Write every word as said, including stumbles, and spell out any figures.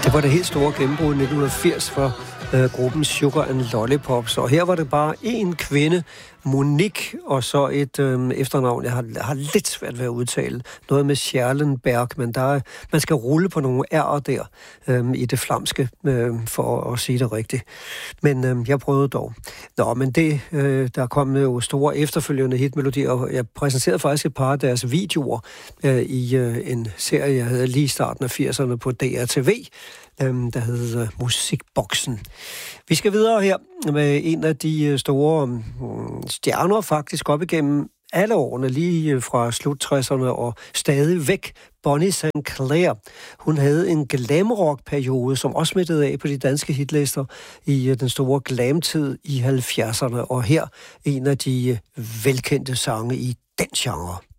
Det var det helt store gennembrud i nitten firs for øh, gruppen Sugar and Lollipops. Og her var det bare én kvinde, Monique, og så et øh, efternavn, jeg har, har lidt svært ved at udtale. Noget med Scherlenberg, men der er, man skal rulle på nogle R'er der øh, i det flamske, øh, for at sige det rigtigt. Men øh, jeg prøvede dog. Nå, men det, øh, der kom jo store efterfølgende hitmelodier, og jeg præsenterede faktisk et par af deres videoer øh, i øh, en serie, jeg havde lige i starten af firserne på D R T V, der hedder Musikboksen. Vi skal videre her med en af de store stjerner faktisk op igennem alle årene, lige fra slut tresserne og stadig væk, Bonnie Saint Clair. Hun havde en glamrock-periode, som også smittede af på de danske hitlister i den store glamtid i halvfjerdserne, og her en af de velkendte sange i den genre.